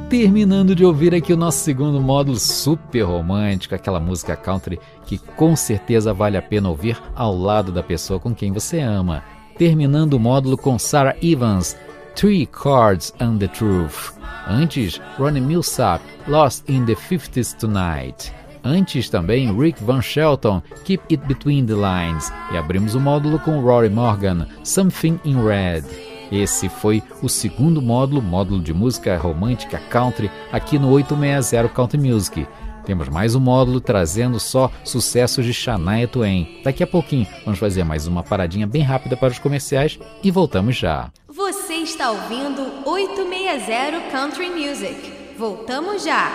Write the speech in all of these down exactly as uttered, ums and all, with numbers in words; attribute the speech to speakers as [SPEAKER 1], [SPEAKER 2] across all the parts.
[SPEAKER 1] Terminando de ouvir aqui o nosso segundo módulo super romântico, aquela música country que com certeza vale a pena ouvir ao lado da pessoa com quem você ama. Terminando o módulo com Sarah Evans, Three Chords and the Truth. Antes, Ronnie Milsap, Lost in the fifties Tonight. Antes também, Rick Van Shelton, Keep It Between the Lines. E abrimos o módulo com Rory Morgan, Something in Red. Esse foi o segundo módulo, módulo de música romântica country, aqui no oitocentos e sessenta Country Music. Temos mais um módulo trazendo só sucessos de Shania Twain. Daqui a pouquinho vamos fazer mais uma paradinha bem rápida para os comerciais e voltamos já.
[SPEAKER 2] Você está ouvindo oitocentos e sessenta Country Music. Voltamos já.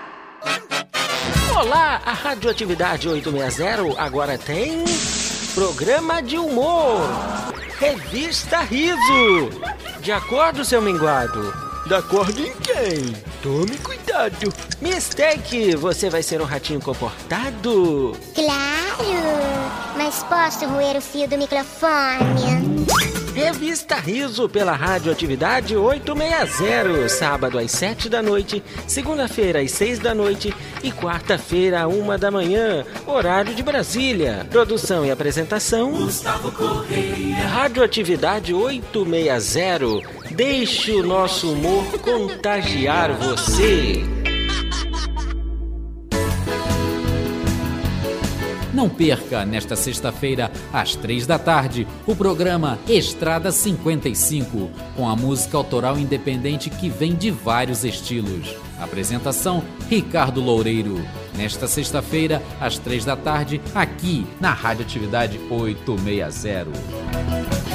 [SPEAKER 3] Olá, a Radioatividade oitocentos e sessenta agora tem programa de humor. Revista Riso. De acordo, seu minguado? De acordo em quem? Tome cuidado. Mistake, você vai ser um ratinho comportado?
[SPEAKER 4] Claro, mas posso roer o fio do microfone?
[SPEAKER 3] Revista Riso pela Radioatividade oitocentos e sessenta, sábado às sete da noite, segunda-feira às seis da noite e quarta-feira à uma da manhã, horário de Brasília. Produção e apresentação Gustavo Correia. Radioatividade oitocentos e sessenta. Deixe o nosso humor contagiar você.
[SPEAKER 1] Não perca, nesta sexta-feira, às três da tarde, o programa Estrada cinquenta e cinco, com a música autoral independente que vem de vários estilos. Apresentação, Ricardo Loureiro. Nesta sexta-feira, às três da tarde, aqui na Radioatividade oitocentos e sessenta.